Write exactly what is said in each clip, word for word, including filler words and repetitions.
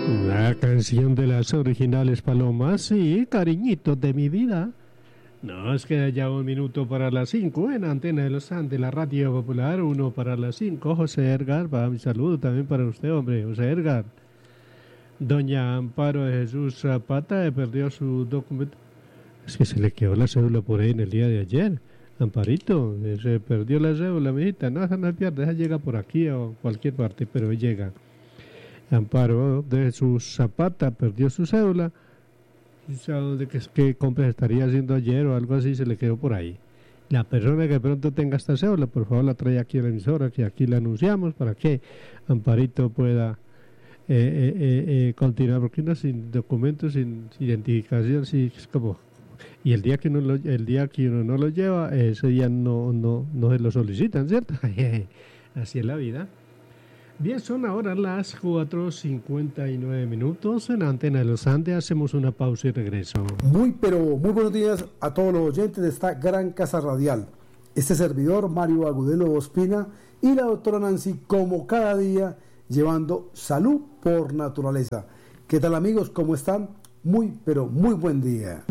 La canción de las originales Palomas, sí, cariñitos de mi vida. Nos queda ya un minuto para las cinco en Antena de los Andes, la Radio Popular, uno para las cinco. José Edgar, va mi saludo también para usted, hombre, José Edgar. Doña Amparo de Jesús Zapata eh, perdió su documento. Es que se le quedó la cédula por ahí en el día de ayer. Amparito, eh, se perdió la cédula, mijita. No, esa no pierde, esa llega por aquí o cualquier parte, pero llega. Amparo de Jesús Zapata perdió su cédula. ¿De qué, qué compras estaría haciendo ayer o algo así? Se le quedó por ahí. La persona que pronto tenga esta cédula, por favor la trae aquí a la emisora, que aquí la anunciamos para que Amparito pueda eh, eh, eh, eh, continuar, porque no sin documentos, sin, sin identificación, sí, es como, y el día que uno lo, el día que uno no lo lleva, ese día no no no se lo solicitan, ¿cierto? Así es la vida. Bien, son ahora las cuatro cincuenta y nueve minutos en Antena de los Andes. Hacemos una pausa y regreso. Muy, pero muy buenos días a todos los oyentes de esta gran casa radial. Este servidor, Mario Agudelo Ospina, y la doctora Nancy, como cada día, llevando salud por naturaleza. ¿Qué tal, amigos? ¿Cómo están? Muy, pero muy buen día.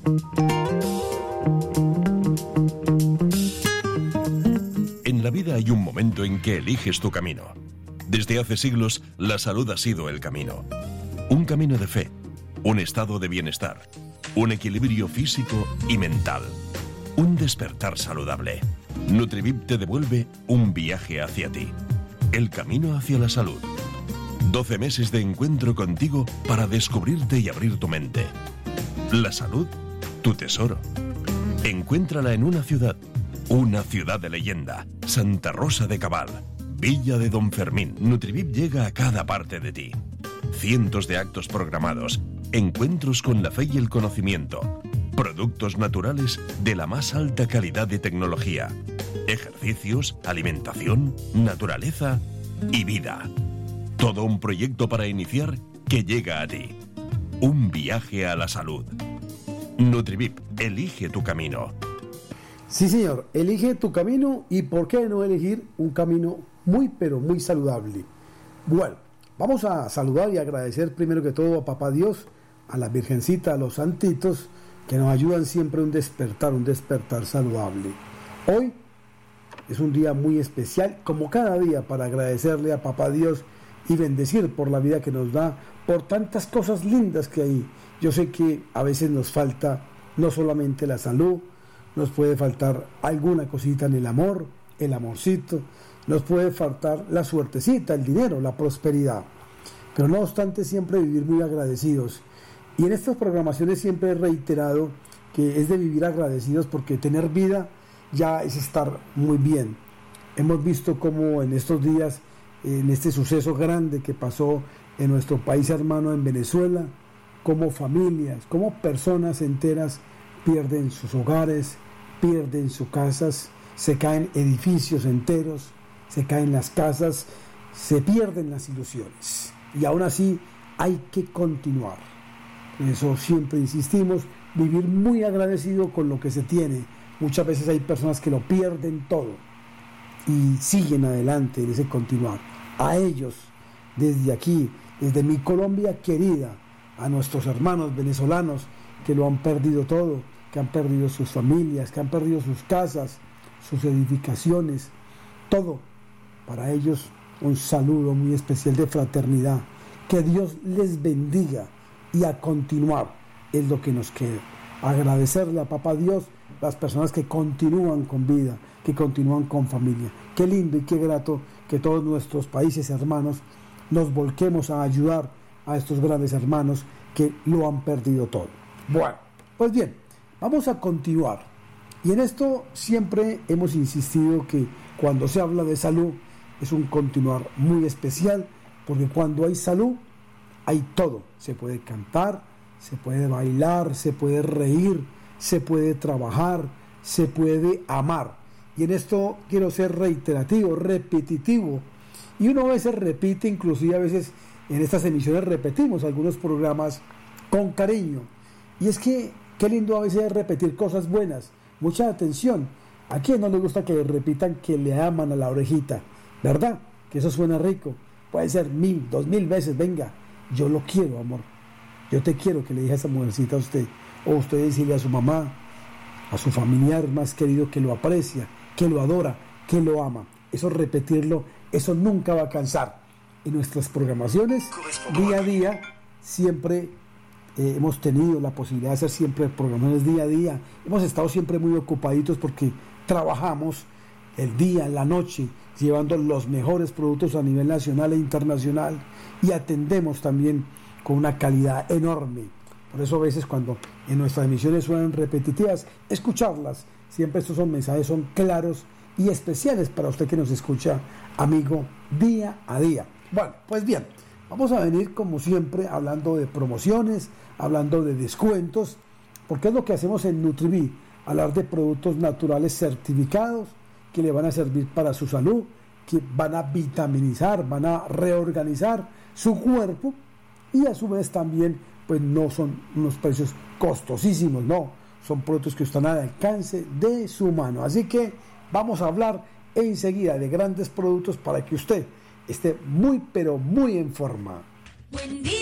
En la vida hay un momento en que eliges tu camino. Desde hace siglos, la salud ha sido el camino. Un camino de fe, un estado de bienestar, un equilibrio físico y mental, un despertar saludable. Nutrivip te devuelve un viaje hacia ti. El camino hacia la salud. doce meses de encuentro contigo para descubrirte y abrir tu mente. La salud, tu tesoro. Encuéntrala en una ciudad, una ciudad de leyenda, Santa Rosa de Cabal. Villa de Don Fermín. Nutrivip llega a cada parte de ti. Cientos de actos programados, encuentros con la fe y el conocimiento, productos naturales de la más alta calidad y tecnología, ejercicios, alimentación, naturaleza y vida. Todo un proyecto para iniciar que llega a ti. Un viaje a la salud. Nutrivip, elige tu camino. Sí, señor, elige tu camino, y por qué no elegir un camino muy, pero muy saludable. Bueno, vamos a saludar y agradecer primero que todo a Papá Dios, a la Virgencita, a los santitos, que nos ayudan siempre a un despertar, un despertar saludable. Hoy es un día muy especial, como cada día, para agradecerle a Papá Dios y bendecir por la vida que nos da, por tantas cosas lindas que hay. Yo sé que a veces nos falta no solamente la salud, nos puede faltar alguna cosita en el amor, el amorcito, nos puede faltar la suertecita, el dinero, la prosperidad. Pero no obstante, siempre vivir muy agradecidos. Y en estas programaciones siempre he reiterado que es de vivir agradecidos, porque tener vida ya es estar muy bien. Hemos visto cómo en estos días, en este suceso grande que pasó en nuestro país hermano, en Venezuela, cómo familias, cómo personas enteras pierden sus hogares, pierden sus casas, se caen edificios enteros, se caen las casas, se pierden las ilusiones. Y aún así hay que continuar. Por eso siempre insistimos, vivir muy agradecido con lo que se tiene. Muchas veces hay personas que lo pierden todo y siguen adelante en ese continuar. A ellos, desde aquí, desde mi Colombia querida, a nuestros hermanos venezolanos que lo han perdido todo, que han perdido sus familias, que han perdido sus casas, sus edificaciones, todo. Para ellos un saludo muy especial de fraternidad. Que Dios les bendiga, y a continuar es lo que nos queda. Agradecerle a Papá Dios las personas que continúan con vida, que continúan con familia. Qué lindo y qué grato que todos nuestros países hermanos nos volquemos a ayudar a estos grandes hermanos que lo han perdido todo. Bueno, pues bien, vamos a continuar. Y en esto siempre hemos insistido que cuando se habla de salud es un continuar muy especial, porque cuando hay salud hay todo. Se puede cantar, se puede bailar, se puede reír, se puede trabajar, se puede amar. Y en esto quiero ser reiterativo, repetitivo. Y uno a veces repite, inclusive a veces en estas emisiones repetimos algunos programas con cariño. Y es que qué lindo a veces repetir cosas buenas. Mucha atención. ¿A quién no le gusta que le repitan que le aman a la orejita? ¿Verdad? Que eso suena rico. Puede ser mil, dos mil veces, venga. yo lo quiero, amor, yo te quiero, que le dije a esa mujercita a usted, o usted decirle a su mamá, a su familiar más querido que lo aprecia, que lo adora, que lo ama. Eso repetirlo, eso nunca va a cansar. En nuestras programaciones, día a día, siempre eh, hemos tenido la posibilidad de hacer siempre programaciones día a día. Hemos estado siempre muy ocupaditos porque trabajamos el día, la noche, llevando los mejores productos a nivel nacional e internacional, y atendemos también con una calidad enorme. Por eso a veces cuando en nuestras emisiones suenan repetitivas, escucharlas, siempre estos son mensajes, son claros y especiales para usted que nos escucha, amigo, día a día. Bueno, pues bien, vamos a venir como siempre hablando de promociones, hablando de descuentos, porque es lo que hacemos en Nutriví, hablar de productos naturales certificados que le van a servir para su salud, que van a vitaminizar, van a reorganizar su cuerpo, y a su vez también pues no son unos precios costosísimos, no, son productos que están al alcance de su mano. Así que vamos a hablar enseguida de grandes productos para que usted esté muy pero muy en forma. Buen día.